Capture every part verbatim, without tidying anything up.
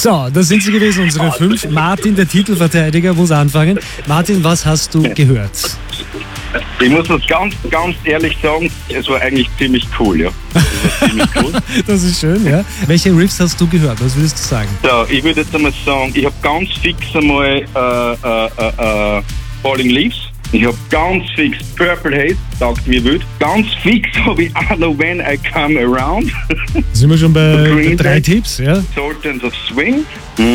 So, das sind sie gewesen, unsere fünf. Martin, der Titelverteidiger, muss anfangen. Martin, was hast du gehört? Ich muss das ganz, ganz ehrlich sagen, es war eigentlich ziemlich cool, ja. Das war ziemlich cool. Das ist schön, ja. Welche Riffs hast du gehört? Was würdest du sagen? So, ich würde jetzt einmal sagen, ich habe ganz fix einmal äh, äh, äh, äh, Falling Leaves. Ich habe ganz fix Purple Haze, sagt mir wild. Ganz fix habe ich I Know When I Come Around. Sind wir schon bei, bei Green drei Day. Tipps, ja? Sultans of Swing.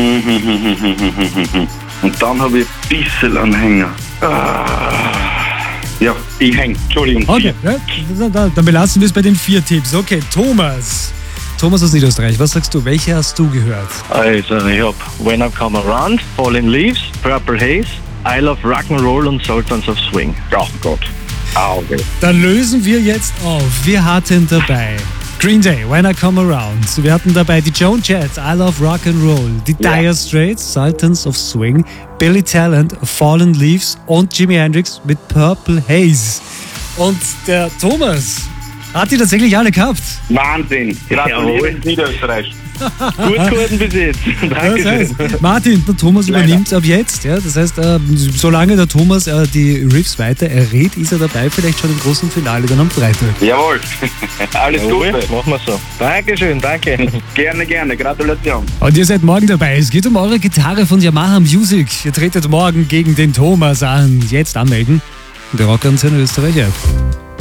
Und dann habe ich ein bisschen Anhänger. Ah. Ja, ich häng. Entschuldigung. Okay, ja, da, da, dann belassen wir es bei den vier Tipps. Okay, Thomas. Thomas aus Niederösterreich, was sagst du? Welche hast du gehört? Also, ich hab When I Come Around, Falling Leaves, Purple Haze, I Love Rock'n'Roll und Sultans of Swing. Ach Gott. Auge. Dann lösen wir jetzt auf. Wir hatten dabei Green Day, When I Come Around. Wir hatten dabei die Joan Jett, I Love Rock'n'Roll, die Ja. Dire Straits, Sultans of Swing, Billy Talent, Fallen Leaves und Jimi Hendrix mit Purple Haze. Und der Thomas hat die tatsächlich alle gehabt. Wahnsinn. Gratuliere in Niederösterreich. Gut geworden bis jetzt. Das Dankeschön. heißt, Martin, der Thomas Leider. übernimmt ab jetzt. Ja? Das heißt, äh, solange der Thomas äh, die Riffs weiter errät, ist er dabei, vielleicht schon im großen Finale dann am Freitag. Jawohl. Alles Jawohl, Gute. machen wir so. Dankeschön, danke. Gerne, gerne. Gratulation. Und ihr seid morgen dabei. Es geht um eure Gitarre von Yamaha Music. Ihr tretet morgen gegen den Thomas an. Jetzt anmelden. Der Rocker und seine Österreich App.